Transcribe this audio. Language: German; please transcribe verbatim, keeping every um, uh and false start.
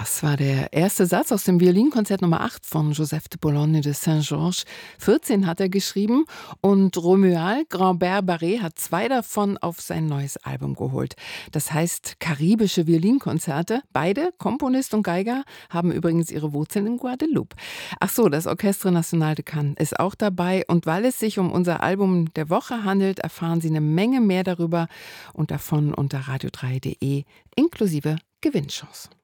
Das war der erste Satz aus dem Violinkonzert Nummer acht von Joseph de Boulogne de Saint-Georges. vierzehn hat er geschrieben und Romuald Grambert-Barré hat zwei davon auf sein neues Album geholt. Das heißt Karibische Violinkonzerte. Beide, Komponist und Geiger, haben übrigens ihre Wurzeln in Guadeloupe. Ach so, das Orchestre National de Cannes ist auch dabei. Und weil es sich um unser Album der Woche handelt, erfahren Sie eine Menge mehr darüber und davon unter radio drei punkt de inklusive Gewinnchance.